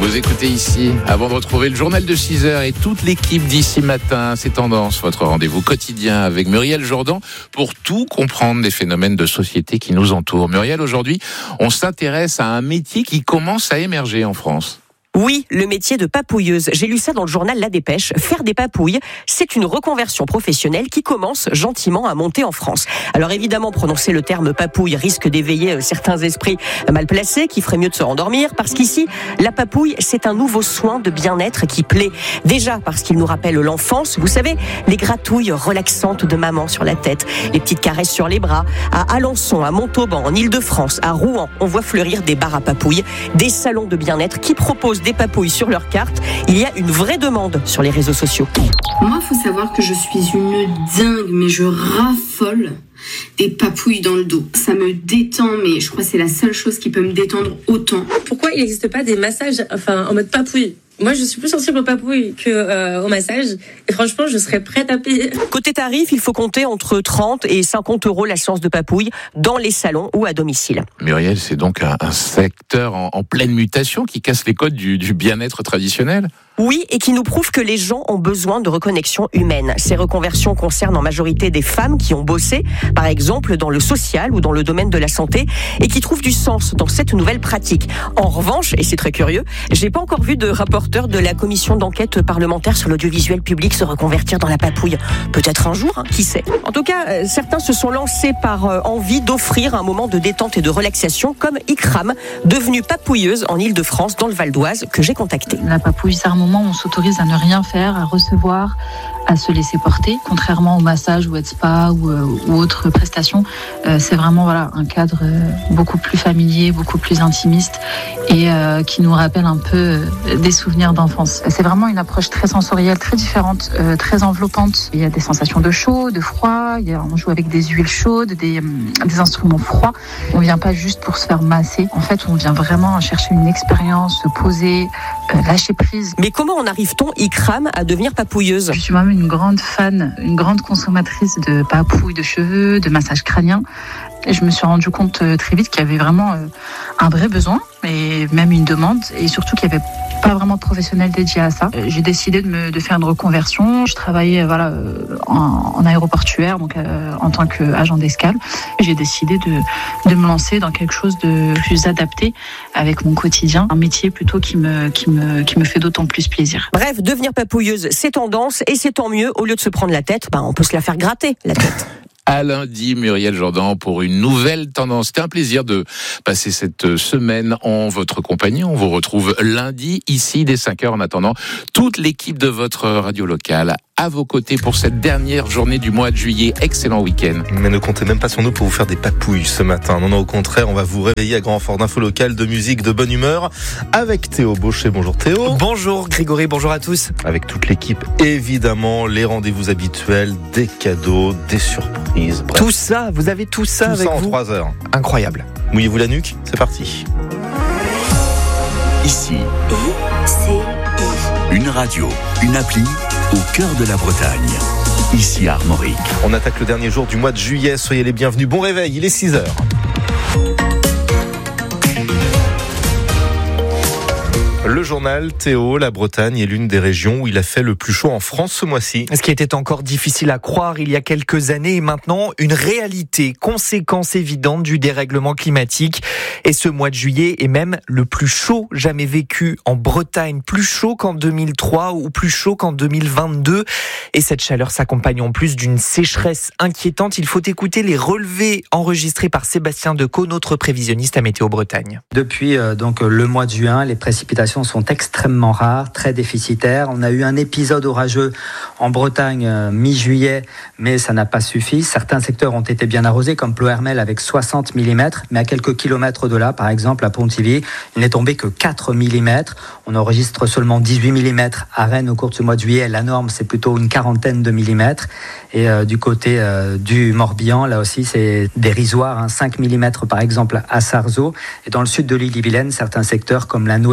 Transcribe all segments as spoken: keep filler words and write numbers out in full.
Vous écoutez ici, avant de retrouver le journal de six heures et toute l'équipe d'ici matin, c'est Tendance, votre rendez-vous quotidien avec Muriel Jourdan pour tout comprendre des phénomènes de société qui nous entourent. Muriel, aujourd'hui, on s'intéresse à un métier qui commence à émerger en France. Oui, le métier de papouilleuse. J'ai lu ça dans le journal La Dépêche. Faire des papouilles, c'est une reconversion professionnelle qui commence gentiment à monter en France. Alors évidemment, prononcer le terme papouille risque d'éveiller certains esprits mal placés qui feraient mieux de se rendormir parce qu'ici, la papouille, c'est un nouveau soin de bien-être qui plaît. Déjà parce qu'il nous rappelle l'enfance. Vous savez, les gratouilles relaxantes de maman sur la tête, les petites caresses sur les bras. À Alençon, à Montauban, en Île-de-France, à Rouen, on voit fleurir des bars à papouilles, des salons de bien-être qui proposent des papouilles sur leur carte. Il y a une vraie demande sur les réseaux sociaux. Moi, il faut savoir que je suis une dingue, mais je raffole des papouilles dans le dos. Ça me détend, mais je crois que c'est la seule chose qui peut me détendre autant. Pourquoi il n'existe pas des massages enfin, en mode papouille ? Moi, je suis plus sensible aux papouilles qu'au euh, massage. Et franchement, je serais prête à payer. Côté tarif, il faut compter entre trente et cinquante euros la séance de papouille dans les salons ou à domicile. Muriel, c'est donc un, un secteur en, en pleine mutation qui casse les codes du, du bien-être traditionnel ? Oui, et qui nous prouve que les gens ont besoin de reconnexion humaine. Ces reconversions concernent en majorité des femmes qui ont bossé, par exemple, dans le social ou dans le domaine de la santé, et qui trouvent du sens dans cette nouvelle pratique. En revanche, et c'est très curieux, j'ai pas encore vu de rapporteur de la commission d'enquête parlementaire sur l'audiovisuel public se reconvertir dans la papouille. Peut-être un jour, hein, qui sait. En tout cas, euh, certains se sont lancés par euh, envie d'offrir un moment de détente et de relaxation, comme Ikram, devenue papouilleuse en Île-de-France, dans le Val d'Oise, que j'ai contacté. La papouille, c'est un moment où on s'autorise à ne rien faire, à recevoir, à se laisser porter, contrairement au massage ou au spa ou, euh, ou autres prestations. Euh, c'est vraiment voilà, un cadre euh, beaucoup plus familier, beaucoup plus intimiste et euh, qui nous rappelle un peu euh, des souvenirs d'enfance. C'est vraiment une approche très sensorielle, très différente, euh, très enveloppante. Il y a des sensations de chaud, de froid, il y a, on joue avec des huiles chaudes, des, euh, des instruments froids. On vient pas juste pour se faire masser. En fait, on vient vraiment chercher une expérience, se poser, euh, lâcher prise. Mais comment en arrive-t-on, Ikram, à devenir papouilleuse ? Je suis moi-même une grande fan, une grande consommatrice de papouilles de cheveux, de massages crâniens. Et je me suis rendu compte très vite qu'il y avait vraiment un vrai besoin, et même une demande, et surtout qu'il n'y avait pas vraiment de professionnels dédiés à ça. J'ai décidé de, me, de faire une reconversion. Je travaillais voilà, en, en aéroportuaire, donc euh, en tant qu'agent d'escale. J'ai décidé de, de me lancer dans quelque chose de plus adapté avec mon quotidien, un métier plutôt qui me, qui me, qui me fait d'autant plus plaisir. Bref, devenir papouilleuse, c'est tendance, et c'est tant mieux. Au lieu de se prendre la tête, ben, on peut se la faire gratter, la tête. À lundi, Muriel Jourdan, pour une nouvelle tendance. C'était un plaisir de passer cette semaine en votre compagnie. On vous retrouve lundi, ici, dès cinq heures. En attendant, toute l'équipe de votre radio locale à vos côtés pour cette dernière journée du mois de juillet. Excellent week-end. Mais ne comptez même pas sur nous pour vous faire des papouilles ce matin. Non, non, au contraire, on va vous réveiller à grand renfort d'infos locales, de musique, de bonne humeur, avec Théo Bauchet. Bonjour Théo. Bonjour Grégory, bonjour à tous. Avec toute l'équipe, évidemment, les rendez-vous habituels, des cadeaux, des surprises. Bref. Tout ça, vous avez tout ça tout avec ça en vous. trois heures. Incroyable. Mouillez-vous la nuque, c'est parti. Ici, une radio, une appli au cœur de la Bretagne. Ici à Armorique. On attaque le dernier jour du mois de juillet. Soyez les bienvenus. Bon réveil, il est six heures. Le journal Théo, la Bretagne est l'une des régions où il a fait le plus chaud en France ce mois-ci. Ce qui était encore difficile à croire il y a quelques années est maintenant une réalité, conséquence évidente du dérèglement climatique. Et ce mois de juillet est même le plus chaud jamais vécu en Bretagne, plus chaud qu'en deux mille trois ou plus chaud qu'en deux mille vingt-deux. Et cette chaleur s'accompagne en plus d'une sécheresse inquiétante. Il faut écouter les relevés enregistrés par Sébastien Decaux, notre prévisionniste à Météo Bretagne. Depuis euh, donc le mois de juin, les précipitations sont extrêmement rares, très déficitaires. On a eu un épisode orageux en Bretagne euh, mi-juillet, mais ça n'a pas suffi. Certains secteurs ont été bien arrosés, comme Ploërmel avec soixante millimètres, mais à quelques kilomètres de là, par exemple à Pontivy, il n'est tombé que quatre millimètres. On enregistre seulement dix-huit millimètres à Rennes au cours de ce mois de juillet. La norme, c'est plutôt une quarantaine de millimètres. Et euh, du côté euh, du Morbihan, là aussi, c'est dérisoire, hein, cinq millimètres par exemple à Sarzeau. Et dans le sud de l'île-et-Vilaine, certains secteurs comme la Noë Blanche ou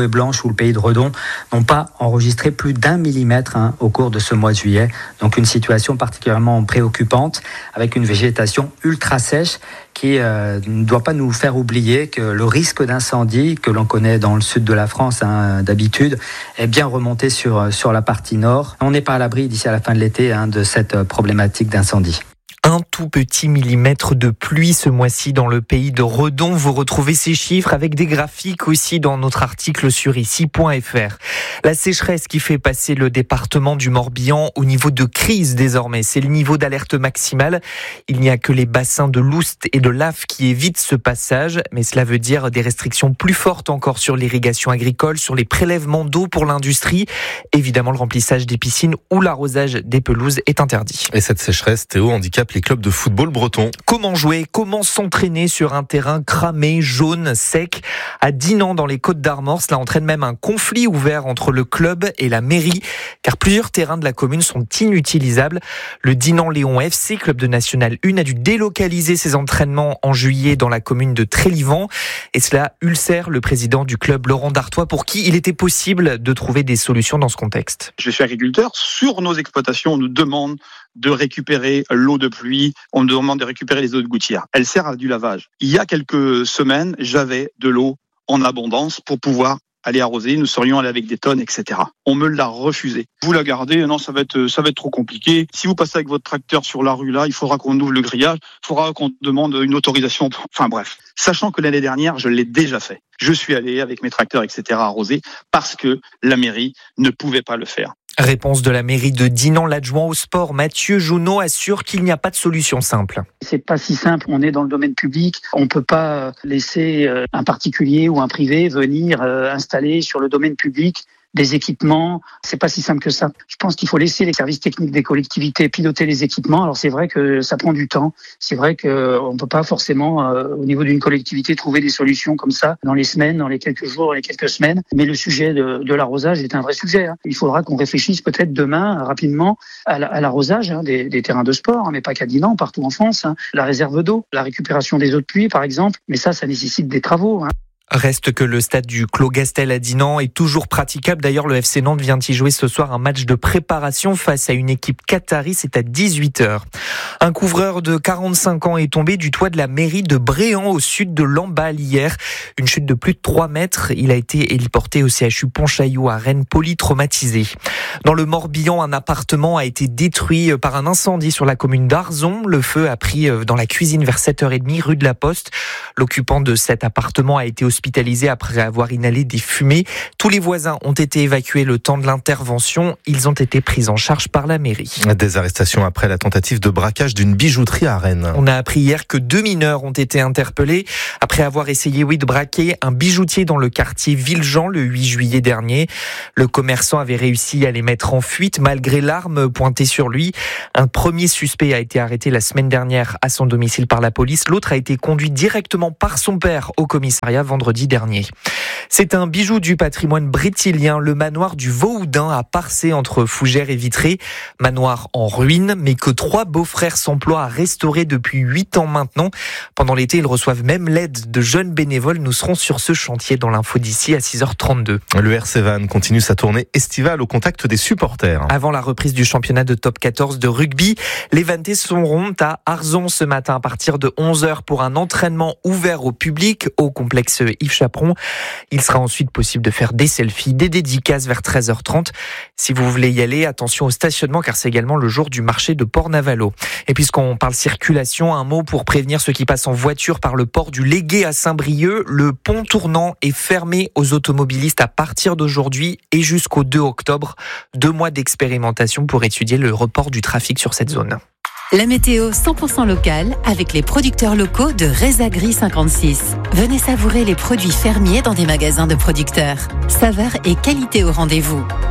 tout le pays de Redon, n'ont pas enregistré plus d'un millimètre hein, au cours de ce mois de juillet. Donc une situation particulièrement préoccupante avec une végétation ultra sèche qui euh, ne doit pas nous faire oublier que le risque d'incendie que l'on connaît dans le sud de la France hein, d'habitude est bien remonté sur, sur la partie nord. On n'est pas à l'abri d'ici à la fin de l'été hein, de cette problématique d'incendie. Un tout petit millimètre de pluie ce mois-ci dans le pays de Redon. Vous retrouvez ces chiffres avec des graphiques aussi dans notre article sur ici point f r. La sécheresse qui fait passer le département du Morbihan au niveau de crise désormais. C'est le niveau d'alerte maximale. Il n'y a que les bassins de Loust et de Laffe qui évitent ce passage. Mais cela veut dire des restrictions plus fortes encore sur l'irrigation agricole, sur les prélèvements d'eau pour l'industrie. Évidemment, le remplissage des piscines ou l'arrosage des pelouses est interdit. Et cette sécheresse, Théo, handicape les clubs de football bretons. Comment jouer, comment s'entraîner sur un terrain cramé, jaune, sec? À Dinan, dans les Côtes-d'Armor, cela entraîne même un conflit ouvert entre le club et la mairie, car plusieurs terrains de la commune sont inutilisables. Le Dinan Léon F C, club de National un, a dû délocaliser ses entraînements en juillet dans la commune de Trélivan. Et cela ulcère le président du club, Laurent Dartois, pour qui il était possible de trouver des solutions dans ce contexte. Je suis agriculteur. Sur nos exploitations, on nous demande de récupérer l'eau de pluie, on nous demande de récupérer les eaux de gouttière. Elle sert à du lavage. Il y a quelques semaines, j'avais de l'eau en abondance pour pouvoir aller arroser, nous serions allés avec des tonnes, et cetera. On me l'a refusé. Vous la gardez, non, ça va être, ça va être trop compliqué. Si vous passez avec votre tracteur sur la rue là, il faudra qu'on ouvre le grillage, il faudra qu'on demande une autorisation. Enfin bref, sachant que l'année dernière, je l'ai déjà fait. Je suis allé avec mes tracteurs, et cetera arroser parce que la mairie ne pouvait pas le faire. Réponse de la mairie de Dinan. L'adjoint au sport, Mathieu Jounot, assure qu'il n'y a pas de solution simple. C'est pas si simple. On est dans le domaine public. On peut pas laisser un particulier ou un privé venir installer sur le domaine public des équipements. C'est pas si simple que ça. Je pense qu'il faut laisser les services techniques des collectivités piloter les équipements. Alors c'est vrai que ça prend du temps. C'est vrai qu'on peut pas forcément, euh, au niveau d'une collectivité, trouver des solutions comme ça dans les semaines, dans les quelques jours, les quelques semaines. Mais le sujet de, de l'arrosage est un vrai sujet. Hein. Il faudra qu'on réfléchisse peut-être demain, rapidement, à, la, à l'arrosage hein, des, des terrains de sport, hein, mais pas qu'à Dinan, partout en France. Hein. La réserve d'eau, la récupération des eaux de pluie, par exemple. Mais ça, ça nécessite des travaux. Hein. Reste que le stade du Clos Gastel à Dinan est toujours praticable. D'ailleurs, le F C Nantes vient y jouer ce soir un match de préparation face à une équipe qatari. C'est à dix-huit heures. Un couvreur de quarante-cinq ans est tombé du toit de la mairie de Bréant, au sud de Lamballe hier. Une chute de plus de trois mètres. Il a été héliporté au C H U Pontchaillou à Rennes, polytraumatisé. Dans le Morbihan, un appartement a été détruit par un incendie sur la commune d'Arzon. Le feu a pris dans la cuisine vers sept heures trente, rue de la Poste. L'occupant de cet appartement a été hospitalisé après avoir inhalé des fumées. Tous les voisins ont été évacués le temps de l'intervention. Ils ont été pris en charge par la mairie. Des arrestations après la tentative de braquage d'une bijouterie à Rennes. On a appris hier que deux mineurs ont été interpellés après avoir essayé, oui, de braquer un bijoutier dans le quartier Villejean le huit juillet dernier. Le commerçant avait réussi à les mettre en fuite malgré l'arme pointée sur lui. Un premier suspect a été arrêté la semaine dernière à son domicile par la police. L'autre a été conduit directement par son père au commissariat vendredi dernier. C'est un bijou du patrimoine brétilien, le manoir du Vauhoudin à Parcé entre Fougères et Vitré. Manoir en ruine, mais que trois beaux-frères s'emploient à restaurer depuis huit ans maintenant. Pendant l'été, ils reçoivent même l'aide de jeunes bénévoles. Nous serons sur ce chantier dans l'info d'ici à six heures trente-deux. Le R C Vannes continue sa tournée estivale au contact des supporters. Avant la reprise du championnat de top quatorze de rugby, les Vannetais seront à Arzon ce matin à partir de onze heures pour un entraînement ouvert au public au complexe Yves Chaperon. Il sera ensuite possible de faire des selfies, des dédicaces vers treize heures trente. Si vous voulez y aller, attention au stationnement car c'est également le jour du marché de Port-Navalo. Et puisqu'on parle circulation, un mot pour prévenir ceux qui passent en voiture par le port du Légué à Saint-Brieuc. Le pont tournant est fermé aux automobilistes à partir d'aujourd'hui et jusqu'au deux octobre. Deux mois d'expérimentation pour étudier le report du trafic sur cette zone. La météo cent pour cent locale avec les producteurs locaux de Rezagri cinquante-six. Venez savourer les produits fermiers dans des magasins de producteurs. Saveur et qualité au rendez-vous.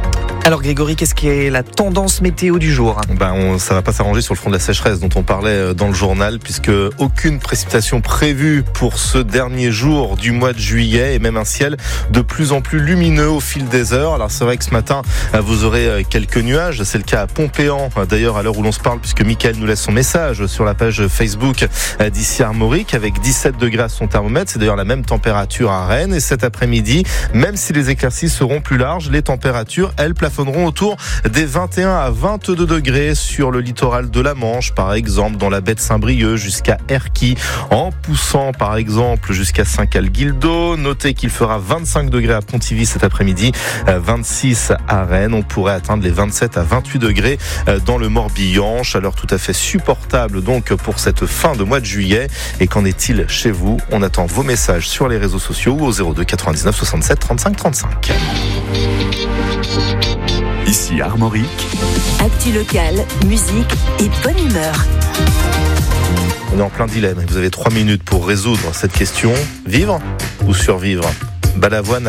Alors Grégory, qu'est-ce qui est la tendance météo du jour ? Ben, on, ça va pas s'arranger sur le front de la sécheresse dont on parlait dans le journal, puisque aucune précipitation prévue pour ce dernier jour du mois de juillet, et même un ciel de plus en plus lumineux au fil des heures. Alors c'est vrai que ce matin, vous aurez quelques nuages, c'est le cas à Pompéan, d'ailleurs à l'heure où l'on se parle, puisque Mickaël nous laisse son message sur la page Facebook d'ici Armorique, avec dix-sept degrés à son thermomètre. C'est d'ailleurs la même température à Rennes. Et cet après-midi, même si les éclaircies seront plus larges, les températures, elles, plafonneront autour des vingt et un à vingt-deux degrés sur le littoral de la Manche, par exemple dans la baie de Saint-Brieuc jusqu'à Erquy, en poussant par exemple jusqu'à Saint-Calguildo. Notez qu'il fera vingt-cinq degrés à Pontivy cet après-midi, vingt-six à Rennes. On pourrait atteindre les vingt-sept à vingt-huit degrés dans le Morbihan. Chaleur tout à fait supportable donc pour cette fin de mois de juillet. Et qu'en est-il chez vous ? On attend vos messages sur les réseaux sociaux ou au zéro deux quatre-vingt-dix-neuf soixante-sept trente-cinq trente-cinq. Ici Armorique. Actu locale, musique et bonne humeur. On est en plein dilemme. Vous avez trois minutes pour résoudre cette question. Vivre ou survivre ? Balavoine